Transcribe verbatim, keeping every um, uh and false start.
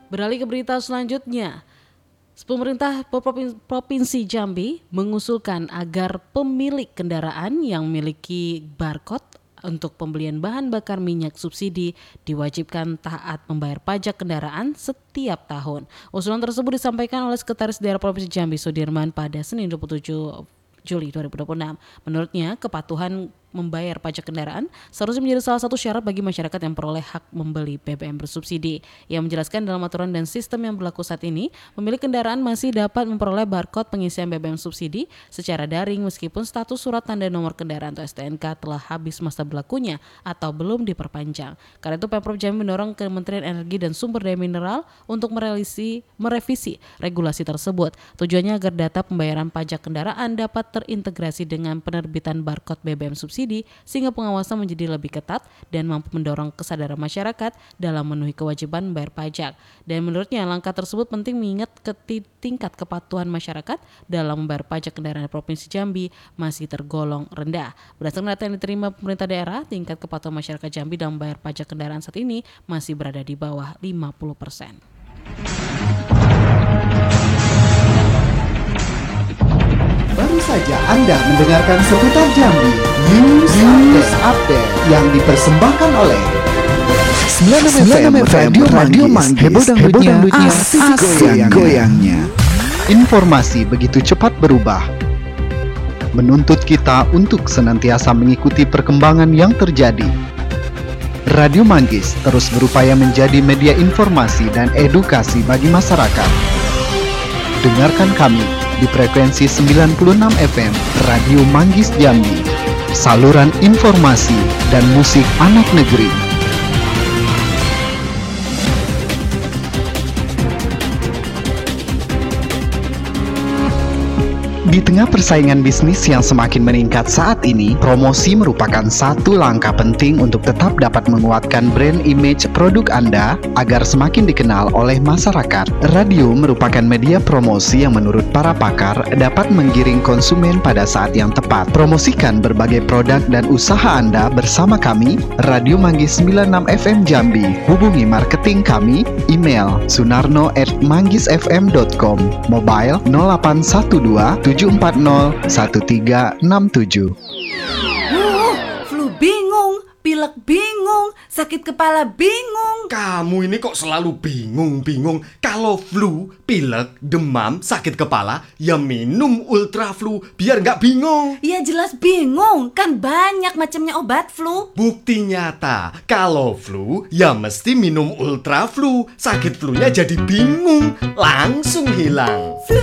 Beralih ke berita selanjutnya. Pemerintah Provinsi Jambi mengusulkan agar pemilik kendaraan yang memiliki barcode untuk pembelian bahan bakar minyak subsidi diwajibkan taat membayar pajak kendaraan setiap tahun. Usulan tersebut disampaikan oleh Sekretaris Daerah Provinsi Jambi Sudirman pada Senin dua puluh tujuh Juli dua ribu dua puluh enam. Menurutnya, kepatuhan membayar pajak kendaraan seharusnya menjadi salah satu syarat bagi masyarakat yang peroleh hak membeli B B M bersubsidi. Ia menjelaskan dalam aturan dan sistem yang berlaku saat ini, pemilik kendaraan masih dapat memperoleh barcode pengisian B B M subsidi secara daring meskipun status surat tanda nomor kendaraan atau S T N K telah habis masa berlakunya atau belum diperpanjang. Karena itu Pemprov Jambi mendorong Kementerian Energi dan Sumber Daya Mineral untuk merevisi, merevisi regulasi tersebut. Tujuannya agar data pembayaran pajak kendaraan dapat terintegrasi dengan penerbitan barcode B B M subsidi sehingga pengawasan menjadi lebih ketat dan mampu mendorong kesadaran masyarakat dalam memenuhi kewajiban membayar pajak. Dan menurutnya langkah tersebut penting mengingat ke tingkat kepatuhan masyarakat dalam membayar pajak kendaraan di Provinsi Jambi masih tergolong rendah. Berdasarkan data yang diterima pemerintah daerah, tingkat kepatuhan masyarakat Jambi dalam membayar pajak kendaraan saat ini masih berada di bawah lima puluh persen. Baru saja Anda mendengarkan seputar Jambi News, News Update yang dipersembahkan oleh sembilan puluh enam F M Radio Manggis, heboh dangdutnya, asik goyang-goyangnya. Informasi begitu cepat berubah, menuntut kita untuk senantiasa mengikuti perkembangan yang terjadi. Radio Manggis terus berupaya menjadi media informasi dan edukasi bagi masyarakat. Dengarkan kami di frekuensi sembilan puluh enam F M Radio Manggis Jambi, saluran informasi dan musik anak negeri. Di tengah persaingan bisnis yang semakin meningkat saat ini, promosi merupakan satu langkah penting untuk tetap dapat menguatkan brand image produk Anda agar semakin dikenal oleh masyarakat. Radio merupakan media promosi yang menurut para pakar dapat menggiring konsumen pada saat yang tepat. Promosikan berbagai produk dan usaha Anda bersama kami, Radio Manggis sembilan puluh enam F M Jambi. Hubungi marketing kami, email sunarno at manggisfm dot com, mobile nol delapan satu dua tujuh empat nol satu tiga enam tujuh. Uh, flu bingung, pilek bingung, sakit kepala bingung. Kamu ini kok selalu bingung-bingung. Kalau flu, pilek, demam, sakit kepala, ya minum Ultra Flu biar nggak bingung. Ya jelas bingung, kan banyak macamnya obat flu. Bukti nyata, kalau flu, ya mesti minum Ultra Flu. Sakit flunya jadi bingung, langsung hilang.